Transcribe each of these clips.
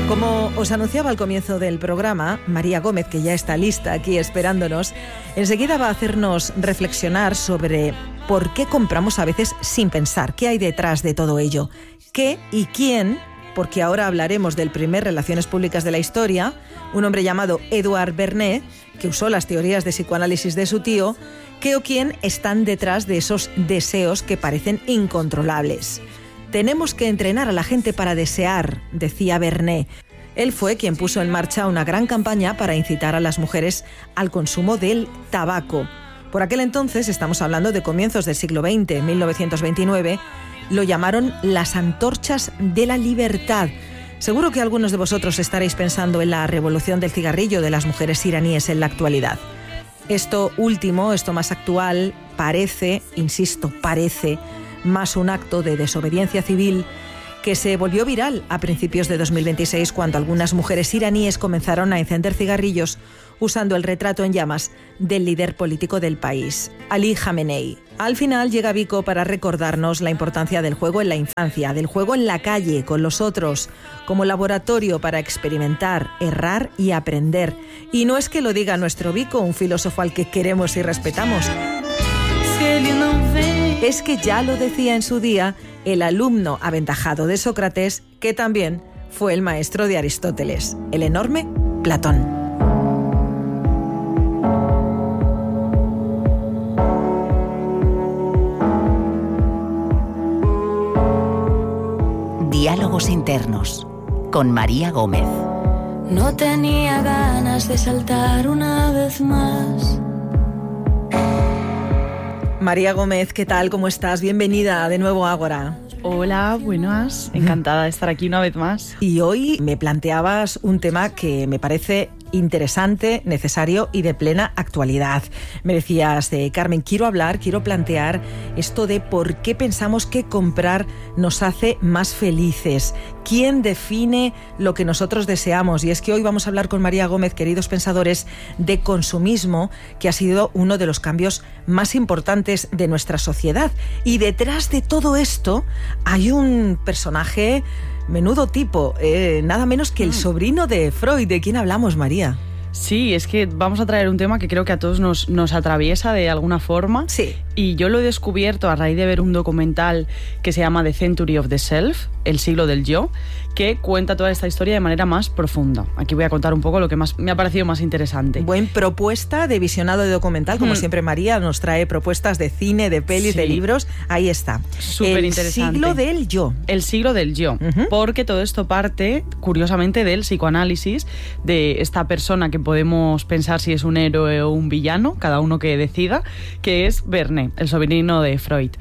Como os anunciaba al comienzo del programa, María Gómez, que ya está lista aquí esperándonos, enseguida va a hacernos reflexionar sobre por qué compramos a veces sin pensar, qué hay detrás de todo ello, qué y quién, porque ahora hablaremos del primer Relaciones Públicas de la historia, un hombre llamado Edouard Vernet, que usó las teorías de psicoanálisis de su tío, qué o quién están detrás de esos deseos que parecen incontrolables. Tenemos que entrenar a la gente para desear, decía Vernet. Él fue quien puso en marcha una gran campaña para incitar a las mujeres al consumo del tabaco. Por aquel entonces, estamos hablando de comienzos del siglo XX, 1929, lo llamaron las antorchas de la libertad. Seguro que algunos de vosotros estaréis pensando en la revolución del cigarrillo de las mujeres iraníes en la actualidad. Esto último, esto más actual, parece, insisto, parece más un acto de desobediencia civil que se volvió viral a principios de 2026 cuando algunas mujeres iraníes comenzaron a encender cigarrillos usando el retrato en llamas del líder político del país, Ali Khamenei. Al final llega Vico para recordarnos la importancia del juego en la infancia, del juego en la calle, con los otros, como laboratorio para experimentar, errar y aprender. Y no es que lo diga nuestro Vico, un filósofo al que queremos y respetamos. Es que ya lo decía en su día el alumno aventajado de Sócrates, que también fue el maestro de Aristóteles, el enorme Platón. Diálogos internos con María Gómez. No tenía ganas de saltar una vez más. María Gómez, ¿qué tal? ¿Cómo estás? Bienvenida de nuevo a Ágora. Hola, buenas. Encantada de estar aquí una vez más. Y hoy me planteabas un tema que me parece interesante, necesario y de plena actualidad. Me decías, Carmen, quiero plantear esto de por qué pensamos que comprar nos hace más felices. ¿Quién define lo que nosotros deseamos? Y es que hoy vamos a hablar con María Gómez, queridos pensadores, de consumismo, que ha sido uno de los cambios más importantes de nuestra sociedad. Y detrás de todo esto hay un personaje, menudo tipo, nada menos que el sobrino de Freud. ¿De quién hablamos, María? Sí, es que vamos a traer un tema que creo que a todos nos atraviesa de alguna forma. Sí. Y yo lo he descubierto a raíz de ver un documental que se llama The Century of the Self, el siglo del yo, que cuenta toda esta historia de manera más profunda. Aquí voy a contar un poco lo que más me ha parecido más interesante. Buen propuesta de visionado de documental, como siempre María nos trae propuestas de cine, de pelis, de libros. Ahí está. Súper interesante. El siglo del yo. El siglo del yo, porque todo esto parte, curiosamente, del psicoanálisis de esta persona que podemos pensar si es un héroe o un villano, cada uno que decida, que es Vernet, el sobrino de Freud.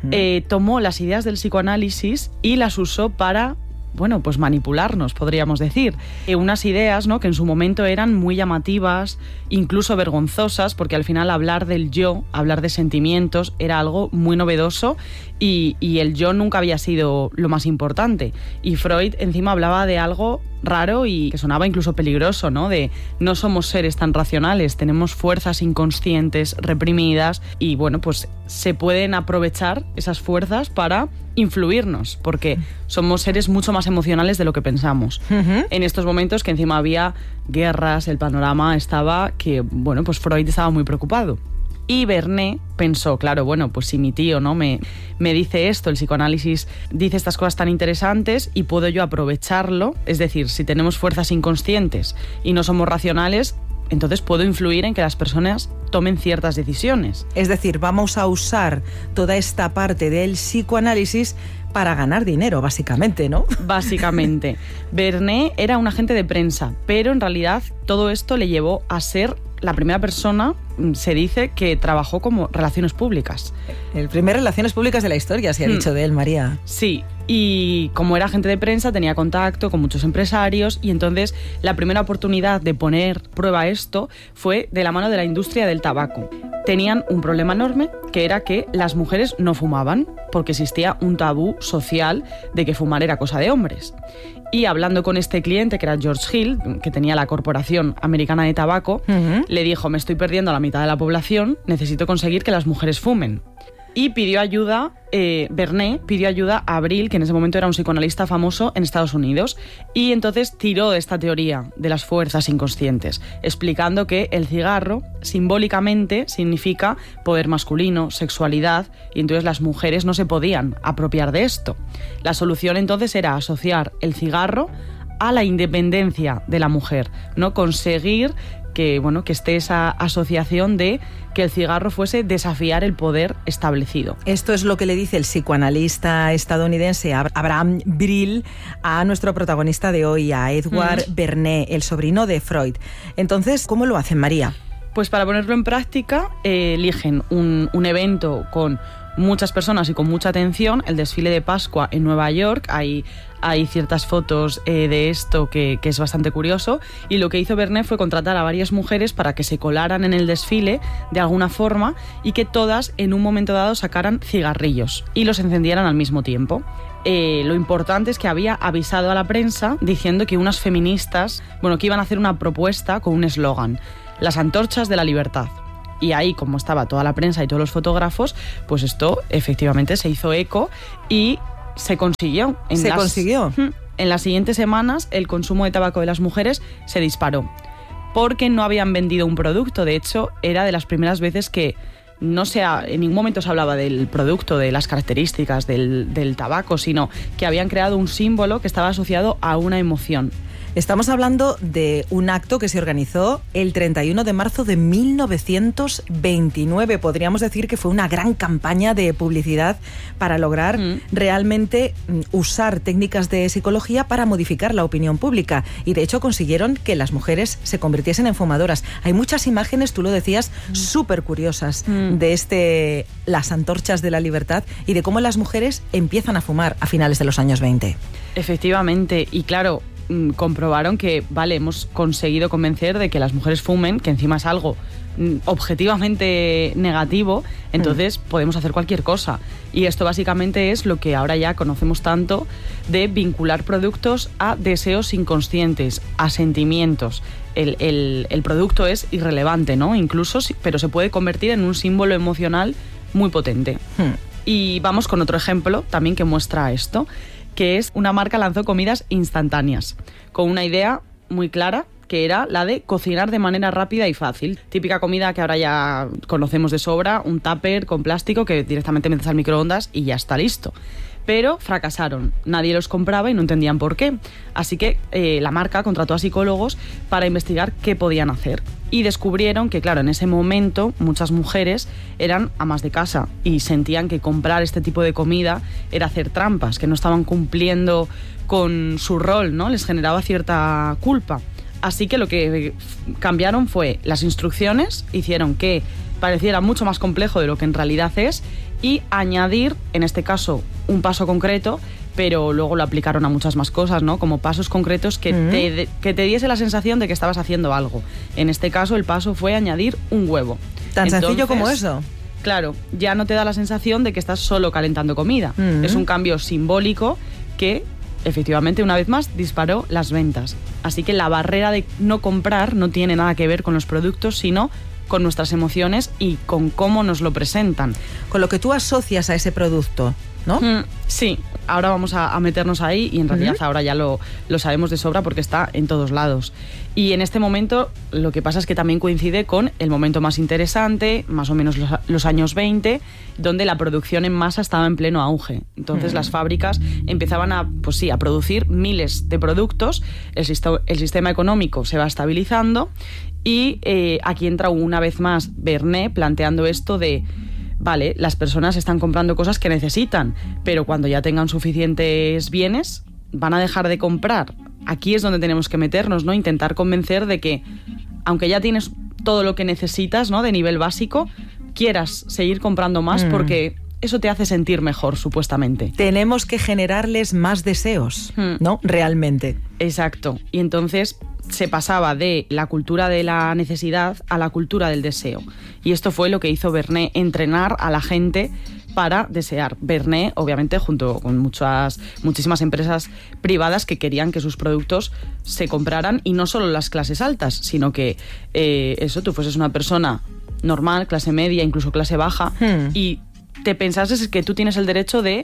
Tomó las ideas del psicoanálisis y las usó para, bueno, pues manipularnos, podríamos decir. Unas ideas, ¿no?, que en su momento eran muy llamativas, incluso vergonzosas, porque al final hablar del yo, hablar de sentimientos, era algo muy novedoso y el yo nunca había sido lo más importante. Y Freud encima hablaba de algo raro y que sonaba incluso peligroso, ¿no? De no somos seres tan racionales, tenemos fuerzas inconscientes reprimidas y, bueno, pues se pueden aprovechar esas fuerzas para influirnos, porque somos seres mucho más emocionales de lo que pensamos. En estos momentos que encima había guerras, el panorama estaba que, bueno, pues Freud estaba muy preocupado. Y Vernet pensó, claro, bueno, pues si mi tío, ¿no?, me dice esto, el psicoanálisis dice estas cosas tan interesantes y puedo yo aprovecharlo, es decir, si tenemos fuerzas inconscientes y no somos racionales, entonces puedo influir en que las personas tomen ciertas decisiones. Es decir, vamos a usar toda esta parte del psicoanálisis para ganar dinero, básicamente, ¿no? Básicamente. Vernet era un agente de prensa, pero en realidad todo esto le llevó a ser la primera persona, se dice, que trabajó como relaciones públicas. El primer relaciones públicas de la historia, se ha dicho de él, María. Sí, y como era agente de prensa tenía contacto con muchos empresarios y entonces la primera oportunidad de poner prueba esto fue de la mano de la industria del tabaco. Tenían un problema enorme, que era que las mujeres no fumaban, porque existía un tabú social de que fumar era cosa de hombres. Y hablando con este cliente, que era George Hill, que tenía la Corporación Americana de Tabaco, le dijo, me estoy perdiendo a la mitad de la población, necesito conseguir que las mujeres fumen. Y pidió ayuda, Vernet pidió ayuda a Avril, que en ese momento era un psicoanalista famoso en Estados Unidos, y entonces tiró de esta teoría de las fuerzas inconscientes, explicando que el cigarro simbólicamente significa poder masculino, sexualidad, y entonces las mujeres no se podían apropiar de esto. La solución entonces era asociar el cigarro a la independencia de la mujer, ¿no? Conseguir que esté esa asociación de que el cigarro fuese desafiar el poder establecido. Esto es lo que le dice el psicoanalista estadounidense Abraham Brill a nuestro protagonista de hoy, a Edward Vernet, el sobrino de Freud. Entonces, ¿cómo lo hacen, María? Pues para ponerlo en práctica, eligen un evento con muchas personas y con mucha atención, el desfile de Pascua en Nueva York. Hay ciertas fotos de esto que es bastante curioso, y lo que hizo Vernet fue contratar a varias mujeres para que se colaran en el desfile de alguna forma y que todas en un momento dado sacaran cigarrillos y los encendieran al mismo tiempo. Lo importante es que había avisado a la prensa diciendo que unas feministas, que iban a hacer una propuesta con un eslogan: las antorchas de la libertad. Y ahí, como estaba toda la prensa y todos los fotógrafos, pues esto efectivamente se hizo eco y se consiguió. ¿Consiguió? En las siguientes semanas el consumo de tabaco de las mujeres se disparó porque no habían vendido un producto. De hecho, era de las primeras veces que en ningún momento se hablaba del producto, de las características del tabaco, sino que habían creado un símbolo que estaba asociado a una emoción. Estamos hablando de un acto que se organizó el 31 de marzo de 1929. Podríamos decir que fue una gran campaña de publicidad para lograr realmente usar técnicas de psicología para modificar la opinión pública. Y de hecho consiguieron que las mujeres se convirtiesen en fumadoras. Hay muchas imágenes, tú lo decías, súper curiosas de las antorchas de la libertad y de cómo las mujeres empiezan a fumar a finales de los años 20. Efectivamente, y claro, comprobaron que, hemos conseguido convencer de que las mujeres fumen, que encima es algo objetivamente negativo, entonces podemos hacer cualquier cosa. Y esto básicamente es lo que ahora ya conocemos tanto de vincular productos a deseos inconscientes, a sentimientos. El producto es irrelevante, ¿no? Incluso, pero se puede convertir en un símbolo emocional muy potente. Y vamos con otro ejemplo también que muestra esto, que es una marca lanzó comidas instantáneas, con una idea muy clara, que era la de cocinar de manera rápida y fácil. Típica comida que ahora ya conocemos de sobra, un tupper con plástico que directamente metes al microondas y ya está listo. Pero fracasaron, nadie los compraba y no entendían por qué. Así que la marca contrató a psicólogos para investigar qué podían hacer. Y descubrieron que, claro, en ese momento muchas mujeres eran amas de casa y sentían que comprar este tipo de comida era hacer trampas, que no estaban cumpliendo con su rol, ¿no? Les generaba cierta culpa. Así que lo que cambiaron fue las instrucciones, hicieron que pareciera mucho más complejo de lo que en realidad es, y añadir, en este caso, un paso concreto, pero luego lo aplicaron a muchas más cosas, ¿no? Como pasos concretos que te diese la sensación de que estabas haciendo algo. En este caso, el paso fue añadir un huevo. ¿Tan sencillo como eso? Claro, ya no te da la sensación de que estás solo calentando comida. Es un cambio simbólico que, efectivamente, una vez más, disparó las ventas. Así que la barrera de no comprar no tiene nada que ver con los productos, sino con nuestras emociones y con cómo nos lo presentan. Con lo que tú asocias a ese producto, ¿no? Sí, ahora vamos a meternos ahí y en realidad ahora ya lo sabemos de sobra porque está en todos lados. Y en este momento lo que pasa es que también coincide con el momento más interesante, más o menos los años 20, donde la producción en masa estaba en pleno auge. Entonces las fábricas empezaban a producir miles de productos, el sistema económico se va estabilizando y aquí entra una vez más Vernet planteando esto de: vale, las personas están comprando cosas que necesitan, pero cuando ya tengan suficientes bienes, van a dejar de comprar. Aquí es donde tenemos que meternos, ¿no? Intentar convencer de que, aunque ya tienes todo lo que necesitas, ¿no? De nivel básico, quieras seguir comprando más porque eso te hace sentir mejor, supuestamente. Tenemos que generarles más deseos, ¿no? Realmente. Exacto. Y entonces se pasaba de la cultura de la necesidad a la cultura del deseo. Y esto fue lo que hizo Vernet, entrenar a la gente para desear. Vernet, obviamente, junto con muchísimas empresas privadas que querían que sus productos se compraran, y no solo las clases altas, sino que tú fueses una persona normal, clase media, incluso clase baja, y te pensases que tú tienes el derecho de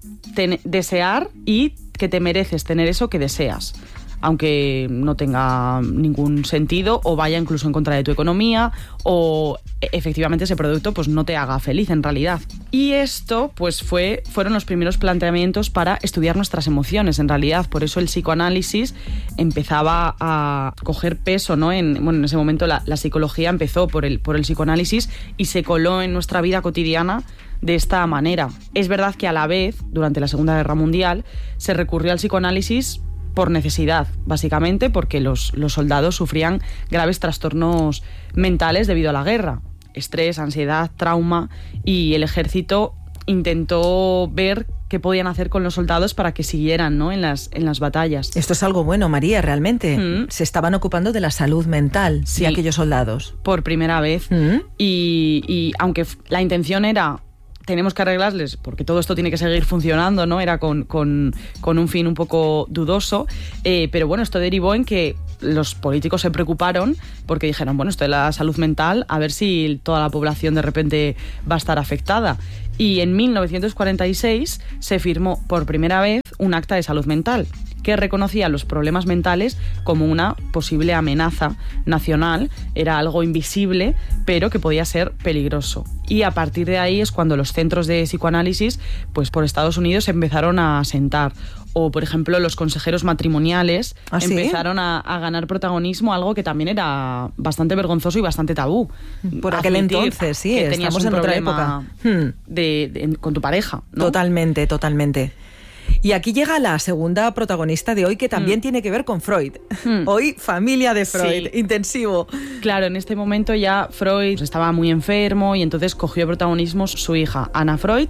desear y que te mereces tener eso que deseas, aunque no tenga ningún sentido o vaya incluso en contra de tu economía o efectivamente ese producto pues no te haga feliz en realidad. Y esto pues fueron los primeros planteamientos para estudiar nuestras emociones en realidad. Por eso el psicoanálisis empezaba a coger peso, ¿no? En ese momento la psicología empezó por el psicoanálisis y se coló en nuestra vida cotidiana de esta manera. Es verdad que a la vez, durante la Segunda Guerra Mundial, se recurrió al psicoanálisis por necesidad, básicamente porque los soldados sufrían graves trastornos mentales debido a la guerra, estrés, ansiedad, trauma, y el ejército intentó ver qué podían hacer con los soldados para que siguieran, ¿no? en las batallas. Esto es algo bueno, María, realmente. Se estaban ocupando de la salud mental de aquellos soldados. Por primera vez. Y aunque la intención era tenemos que arreglarles porque todo esto tiene que seguir funcionando, ¿no? Era con un fin un poco dudoso, pero bueno, esto derivó en que los políticos se preocuparon porque dijeron, bueno, esto de la salud mental, a ver si toda la población de repente va a estar afectada. Y en 1946 se firmó por primera vez un acta de salud mental que reconocía los problemas mentales como una posible amenaza nacional, era algo invisible, pero que podía ser peligroso. Y a partir de ahí es cuando los centros de psicoanálisis, pues por Estados Unidos se empezaron a asentar. O, por ejemplo, los consejeros matrimoniales empezaron a ganar protagonismo, algo que también era bastante vergonzoso y bastante tabú. Por aquel entonces, sí, que tenías estamos en otra época. Con tu pareja, ¿no? Totalmente, totalmente. Y aquí llega la segunda protagonista de hoy, que también tiene que ver con Freud. Hoy, familia de Freud, intensivo. Claro, en este momento ya Freud estaba muy enfermo y entonces cogió protagonismo su hija, Anna Freud,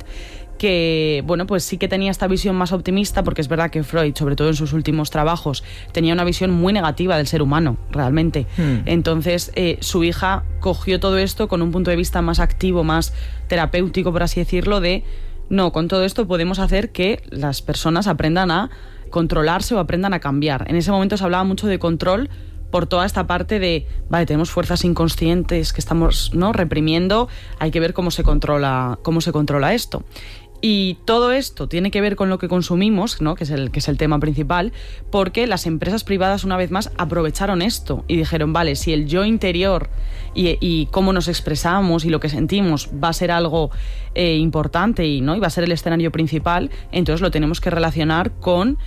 que, bueno, pues sí que tenía esta visión más optimista, porque es verdad que Freud, sobre todo en sus últimos trabajos, tenía una visión muy negativa del ser humano, realmente. Entonces, su hija cogió todo esto con un punto de vista más activo, más terapéutico, por así decirlo, de no, con todo esto podemos hacer que las personas aprendan a controlarse o aprendan a cambiar. En ese momento se hablaba mucho de control por toda esta parte de, vale, tenemos fuerzas inconscientes que estamos, ¿no?, reprimiendo, hay que ver cómo se controla esto. Y todo esto tiene que ver con lo que consumimos, ¿no?, que es el tema principal, porque las empresas privadas, una vez más, aprovecharon esto y dijeron, vale, si el yo interior y cómo nos expresamos y lo que sentimos va a ser algo importante y va a ser el escenario principal, entonces lo tenemos que relacionar con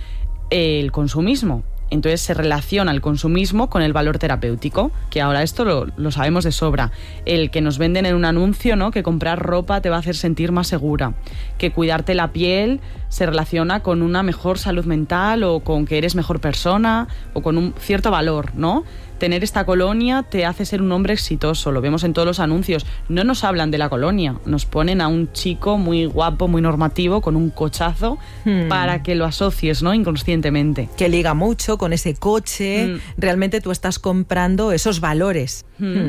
el consumismo. Entonces se relaciona el consumismo con el valor terapéutico, que ahora esto lo sabemos de sobra. El que nos venden en un anuncio, ¿no?, que comprar ropa te va a hacer sentir más segura, que cuidarte la piel se relaciona con una mejor salud mental o con que eres mejor persona o con un cierto valor, ¿no? Tener esta colonia te hace ser un hombre exitoso, lo vemos en todos los anuncios. No nos hablan de la colonia, nos ponen a un chico muy guapo, muy normativo, con un cochazo, para que lo asocies, ¿no?, inconscientemente. Que liga mucho con ese coche, realmente tú estás comprando esos valores.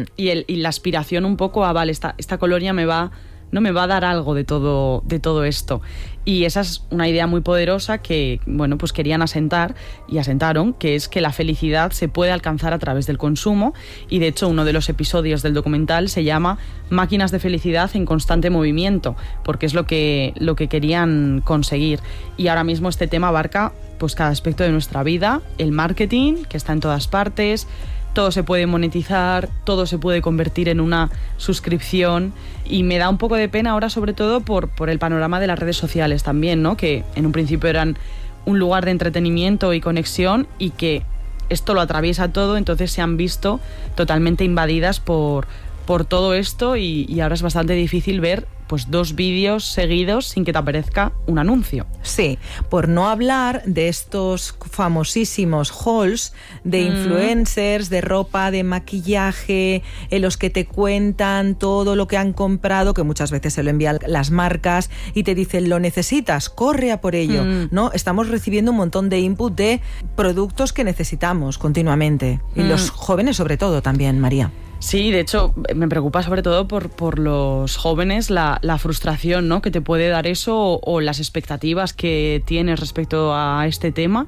Y la aspiración un poco a, vale, esta colonia me va a dar algo de todo esto. Y esa es una idea muy poderosa que, bueno, pues querían asentar y asentaron, que es que la felicidad se puede alcanzar a través del consumo. Y de hecho uno de los episodios del documental se llama Máquinas de felicidad en constante movimiento, porque es lo que querían conseguir. Y ahora mismo este tema abarca pues cada aspecto de nuestra vida, el marketing, que está en todas partes. Todo se puede monetizar, todo se puede convertir en una suscripción, y me da un poco de pena ahora, sobre todo por el panorama de las redes sociales también, ¿no?, que en un principio eran un lugar de entretenimiento y conexión y que esto lo atraviesa todo, entonces se han visto totalmente invadidas por todo esto y ahora es bastante difícil ver pues 2 vídeos seguidos sin que te aparezca un anuncio. Sí, por no hablar de estos famosísimos hauls de influencers, de ropa, de maquillaje, en los que te cuentan todo lo que han comprado, que muchas veces se lo envían las marcas y te dicen, lo necesitas, corre a por ello. ¿No? Estamos recibiendo un montón de input de productos que necesitamos continuamente. Y los jóvenes sobre todo también, María. Sí, de hecho, me preocupa sobre todo por los jóvenes la frustración, ¿no?, que te puede dar eso o las expectativas que tienes respecto a este tema.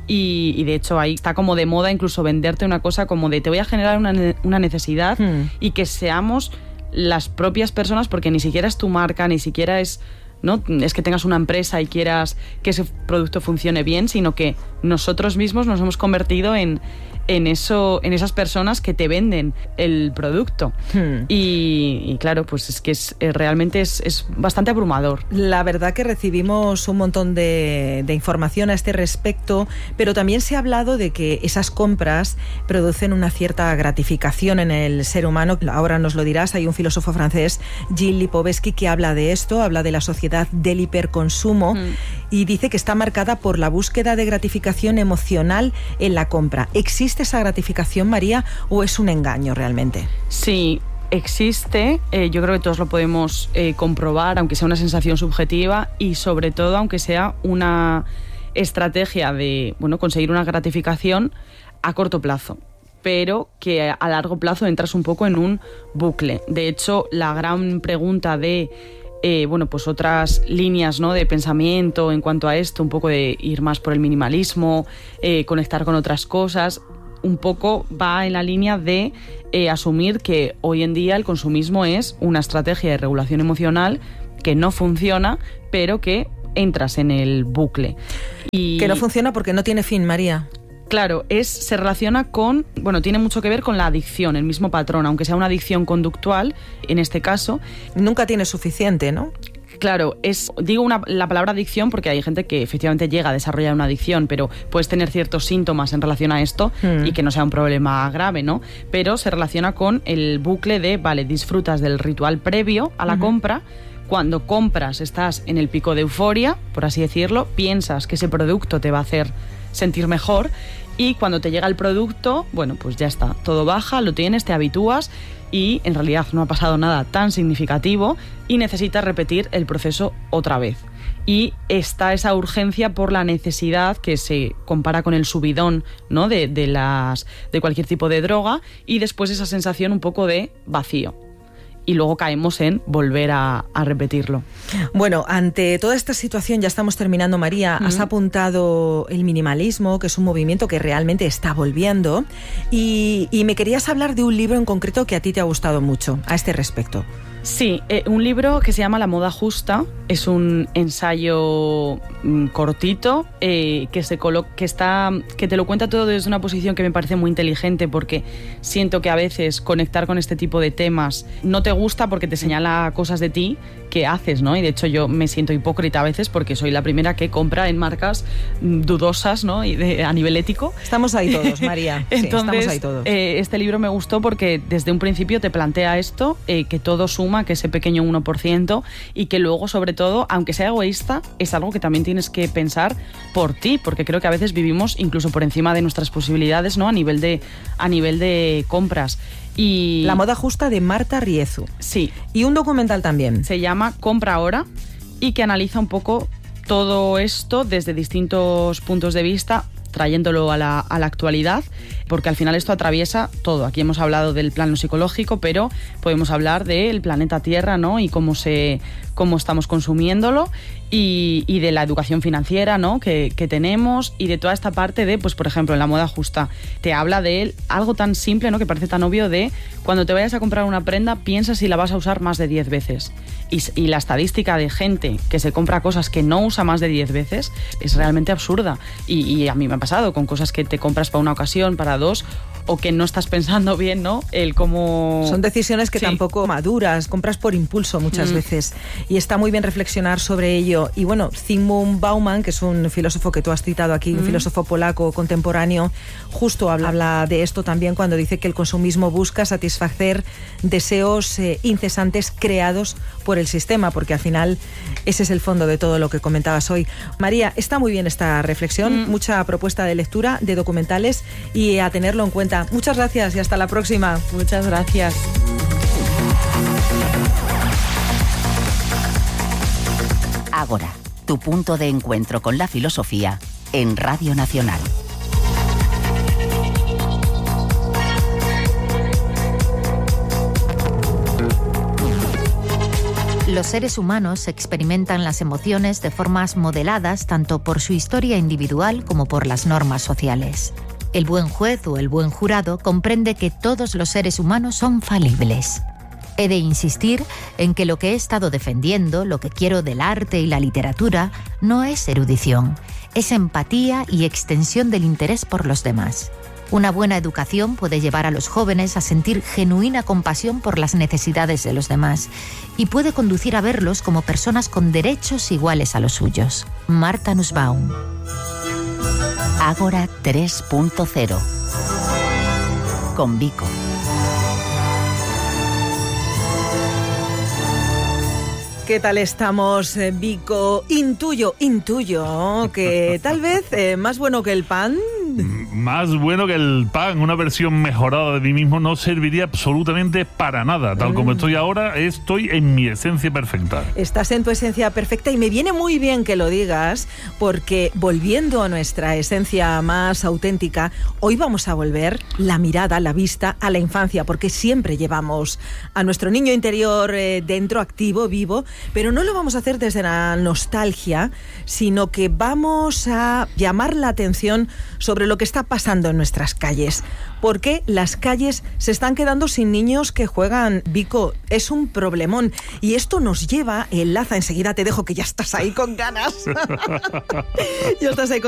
Y de hecho ahí está como de moda incluso venderte una cosa como de te voy a generar una necesidad y que seamos las propias personas, porque ni siquiera es tu marca, ni siquiera es... ¿no? Es que tengas una empresa y quieras que ese producto funcione bien, sino que nosotros mismos nos hemos convertido en esas personas que te venden el producto. Y claro, pues es que realmente es bastante abrumador. La verdad que recibimos un montón de información a este respecto, pero también se ha hablado de que esas compras producen una cierta gratificación en el ser humano. Ahora nos lo dirás, hay un filósofo francés, Gilles Lipovetsky, que habla de esto, habla de la sociedad del hiperconsumo y dice que está marcada por la búsqueda de gratificación emocional en la compra. ¿Existe esa gratificación, María, o es un engaño realmente? Sí, existe. Yo creo que todos lo podemos comprobar, aunque sea una sensación subjetiva y sobre todo aunque sea una estrategia de conseguir una gratificación a corto plazo, pero que a largo plazo entras un poco en un bucle. De hecho, la gran pregunta de pues otras líneas, ¿no?, de pensamiento en cuanto a esto, un poco de ir más por el minimalismo, conectar con otras cosas, un poco va en la línea de asumir que hoy en día el consumismo es una estrategia de regulación emocional que no funciona, pero que entras en el bucle. Y que no funciona porque no tiene fin, María. Claro, se relaciona con, tiene mucho que ver con la adicción, el mismo patrón, aunque sea una adicción conductual, en este caso. Nunca tiene suficiente, ¿no? Claro, digo la palabra adicción porque hay gente que efectivamente llega a desarrollar una adicción, pero puedes tener ciertos síntomas en relación a esto y que no sea un problema grave, ¿no? Pero se relaciona con el bucle de, disfrutas del ritual previo a la compra. Cuando compras estás en el pico de euforia, por así decirlo, piensas que ese producto te va a hacer sentir mejor y cuando te llega el producto, pues ya está, todo baja, lo tienes, te habitúas y en realidad no ha pasado nada tan significativo y necesitas repetir el proceso otra vez. Y está esa urgencia por la necesidad que se compara con el subidón, ¿no?, de cualquier tipo de droga y después esa sensación un poco de vacío. Y luego caemos en volver a repetirlo. Bueno, ante toda esta situación, ya estamos terminando, María, has apuntado el minimalismo, que es un movimiento que realmente está volviendo, y me querías hablar de un libro en concreto que a ti te ha gustado mucho a este respecto. Sí, un libro que se llama La moda justa, es un ensayo cortito que te lo cuenta todo desde una posición que me parece muy inteligente, porque siento que a veces conectar con este tipo de temas no te gusta porque te señala cosas de ti que haces, ¿no? Y de hecho yo me siento hipócrita a veces porque soy la primera que compra en marcas dudosas, ¿no?, y a nivel ético. Estamos ahí todos, María. Entonces, sí, estamos ahí todos. Este libro me gustó porque desde un principio te plantea esto, que todo suma, que ese pequeño 1%, y que luego, sobre todo, aunque sea egoísta, es algo que también tienes que pensar por ti, porque creo que a veces vivimos incluso por encima de nuestras posibilidades, ¿no?, a nivel de compras. Y La moda justa, de Marta Riezu. Sí. Y un documental también. Se llama Compra Ahora y que analiza un poco todo esto desde distintos puntos de vista, trayéndolo a la actualidad, porque al final esto atraviesa todo. Aquí hemos hablado del plano psicológico, pero podemos hablar del planeta Tierra, ¿no?, y cómo estamos consumiéndolo, y de la educación financiera, ¿no?, que tenemos, y de toda esta parte de, por ejemplo, en La moda justa, te habla de algo tan simple, ¿no?, que parece tan obvio, de cuando te vayas a comprar una prenda, piensa si la vas a usar más de 10 veces. Y la estadística de gente que se compra cosas que no usa más de 10 veces es realmente absurda. Y a mí me ha pasado con cosas que te compras para una ocasión, para dos, o que no estás pensando bien, ¿no?, el cómo... Son decisiones que tampoco maduras, compras por impulso muchas veces, y está muy bien reflexionar sobre ello. Y bueno, Zygmunt Bauman, que es un filósofo que tú has citado aquí, un filósofo polaco contemporáneo, justo habla de esto también cuando dice que el consumismo busca satisfacer deseos incesantes creados por el sistema, porque al final ese es el fondo de todo lo que comentabas hoy. María, está muy bien esta reflexión, mucha propuesta de lectura, de documentales, y a tenerlo en cuenta. Muchas gracias y hasta la próxima. Muchas gracias. Ágora, tu punto de encuentro con la filosofía en Radio Nacional. Los seres humanos experimentan las emociones de formas modeladas tanto por su historia individual como por las normas sociales. El buen juez o el buen jurado comprende que todos los seres humanos son falibles. He de insistir en que lo que he estado defendiendo, lo que quiero del arte y la literatura, no es erudición, es empatía y extensión del interés por los demás. Una buena educación puede llevar a los jóvenes a sentir genuina compasión por las necesidades de los demás y puede conducir a verlos como personas con derechos iguales a los suyos. Martha Nussbaum. Ágora 3.0 con Vico. ¿Qué tal estamos, Vico? Intuyo que tal vez más bueno que el pan. Más bueno que el pan, una versión mejorada de mí mismo no serviría absolutamente para nada. Tal como estoy ahora, estoy en mi esencia perfecta. Estás en tu esencia perfecta y me viene muy bien que lo digas, porque volviendo a nuestra esencia más auténtica, hoy vamos a volver la mirada, la vista a la infancia, porque siempre llevamos a nuestro niño interior dentro, activo, vivo, pero no lo vamos a hacer desde la nostalgia, sino que vamos a llamar la atención sobre lo que está pasando en nuestras calles. Porque las calles se están quedando sin niños que juegan. Vico, es un problemón. Y esto nos lleva, enlaza, enseguida te dejo que ya estás ahí con ganas. Ya estás ahí con